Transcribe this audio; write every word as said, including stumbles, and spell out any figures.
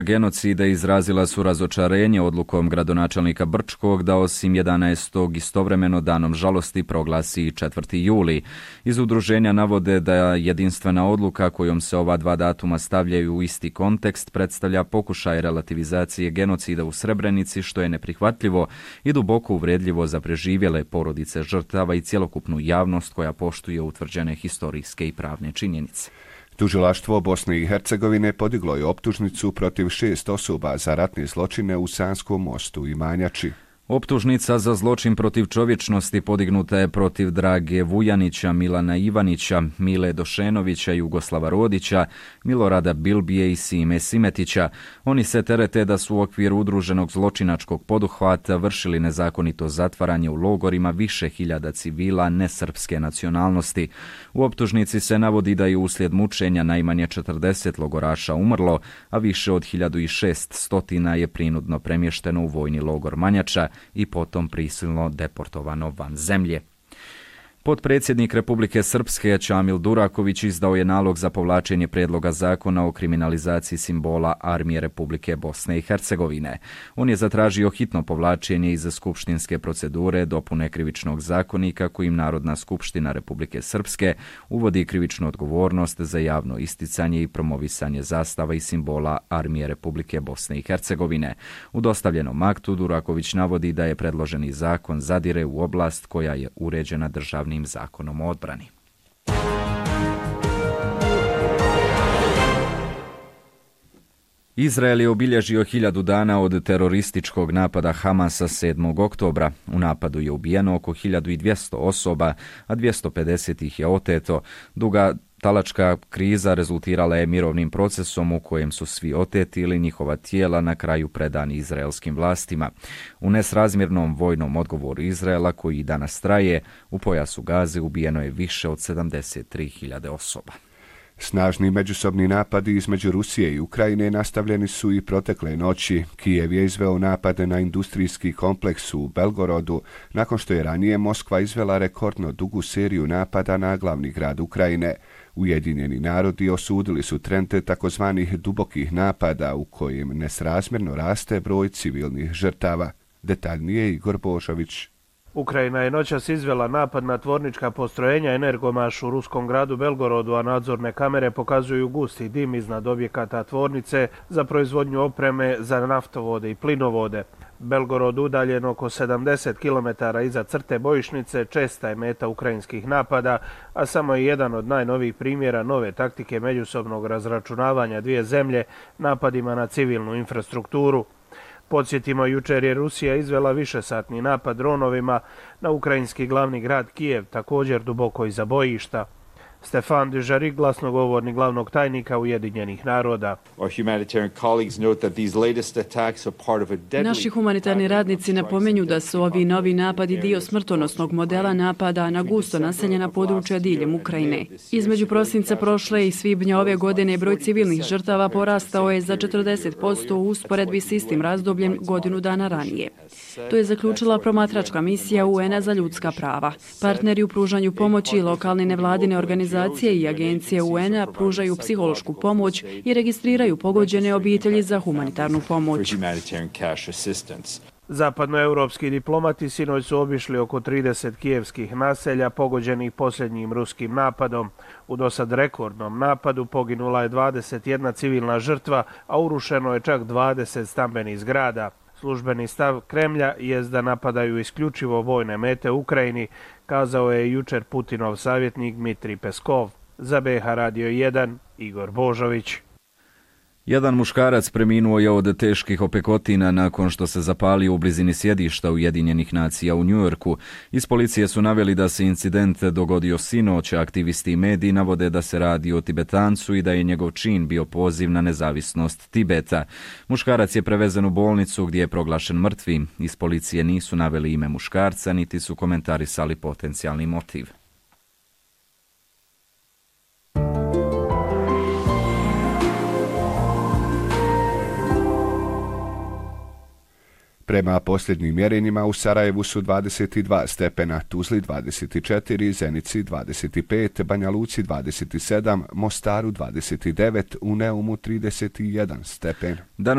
genocida izrazila su razočarenje odlukom gradonačelnika Brčkog da osim jedanaestog istovremeno danom žalosti proglasi i četvrti juli. Iz udruženja navode da jedinstvena odluka kojom se ova dva datuma stavljaju u isti kontekst predstavlja pokušaj relativizacije genocida u Srebrenici, što je neprihvatljivo i duboko uvredljivo za preživjele porodice žrtava i cjelokupnu javnost koja poštuje utvrđene historijske i pravne činjenice. Tužilaštvo Bosne i Hercegovine podiglo je optužnicu protiv šest osoba za ratne zločine u Sanskom Mostu i Manjači. Optužnica za zločin protiv čovječnosti podignuta je protiv Drage Vujanića, Milana Ivanića, Mile Došenovića, Jugoslava Rodića, Milorada Bilbije i Sime Simetića. Oni se terete da su u okviru udruženog zločinačkog poduhvata vršili nezakonito zatvaranje u logorima više hiljada civila nesrpske nacionalnosti. U optužnici se navodi da je uslijed mučenja najmanje četrdeset logoraša umrlo, a više od hiljadu šeststo je prinudno premješteno u vojni logor Manjača i potom prisilno deportovano van zemlje. Potpredsjednik Republike Srpske Čamil Duraković izdao je nalog za povlačenje prijedloga zakona o kriminalizaciji simbola Armije Republike Bosne i Hercegovine. On je zatražio hitno povlačenje iz skupštinske procedure dopune krivičnog zakonika kojim Narodna skupština Republike Srpske uvodi krivičnu odgovornost za javno isticanje i promovisanje zastava i simbola Armije Republike Bosne i Hercegovine. U dostavljenom aktu Duraković navodi da je predloženi zakon zadire u oblast koja je uređena državnim zakonom o odbrani. Izrael je obilježio hiljadu dana od terorističkog napada Hamasa sedmog oktobra. U napadu je ubijeno oko hiljadu dvjesto osoba, a dvjesto pedeset ih je oteto. Duga talačka kriza rezultirala je mirovnim procesom u kojem su svi oteti ili njihova tijela na kraju predani izraelskim vlastima. U nesrazmjernom vojnom odgovoru Izraela, koji danas traje, u pojasu Gaze ubijeno je više od sedamdeset tri hiljade osoba. Snažni međusobni napadi između Rusije i Ukrajine nastavljeni su i protekle noći. Kijev je izveo napade na industrijski kompleks u Belgorodu, nakon što je ranije Moskva izvela rekordno dugu seriju napada na glavni grad Ukrajine. Ujedinjeni narodi osudili su trend takozvanih dubokih napada u kojim nesrazmjerno raste broj civilnih žrtava. Detaljnije Igor Božović. Ukrajina je noćas izvela napad na tvornička postrojenja Energomaš u ruskom gradu Belgorodu, a nadzorne kamere pokazuju gusti dim iznad objekata tvornice za proizvodnju opreme za naftovode i plinovode. Belgorod, udaljen oko sedamdeset kilometara iza crte bojišnice, česta je meta ukrajinskih napada, a samo je jedan od najnovijih primjera nove taktike međusobnog razračunavanja dvije zemlje napadima na civilnu infrastrukturu. Podsjetimo, jučer je Rusija izvela višesatni napad dronovima na ukrajinski glavni grad Kijev, također duboko iza bojišta. Stefan Dujarric, glasnogovornik glavnog tajnika Ujedinjenih naroda. Naši humanitarni radnici napominju da su ovi novi napadi dio smrtonosnog modela napada na gusto naseljena područja diljem Ukrajine. Između prosinca prošle i svibnja ove godine broj civilnih žrtava porastao je za četrdeset posto u usporedbi s istim razdobljem godinu dana ranije. To je zaključila promatračka misija U N-a za ljudska prava. Partneri u pružanju pomoći i lokalne nevladine organizacije i agencije U N-a pružaju psihološku pomoć i registriraju pogođene obitelji za humanitarnu pomoć. Zapadnoevropski diplomati sinoć su obišli oko trideset kijevskih naselja pogođenih posljednjim ruskim napadom. U dosad rekordnom napadu poginula je dvadeset jedna civilna žrtva, a urušeno je čak dvadeset stambenih zgrada. Službeni stav Kremlja je da napadaju isključivo vojne mete u Ukrajini, kazao je jučer Putinov savjetnik Dmitrij Peskov. Za B H Radio jedan, Igor Božović. Jedan muškarac preminuo je od teških opekotina nakon što se zapalio u blizini sjedišta Ujedinjenih nacija u Njujorku. Iz policije su naveli da se incident dogodio sinoć, a aktivisti i mediji navode da se radi o Tibetancu i da je njegov čin bio poziv na nezavisnost Tibeta. Muškarac je prevezen u bolnicu gdje je proglašen mrtvim. Iz policije nisu naveli ime muškarca, niti su komentarisali potencijalni motiv. Prema posljednjim mjerenjima u Sarajevu su dvadeset dva stepena, Tuzli dvadeset četiri, Zenici dvadeset pet, Banja Luci dvadeset sedam, Mostaru dvadeset devet, u Neumu trideset jedan stepen.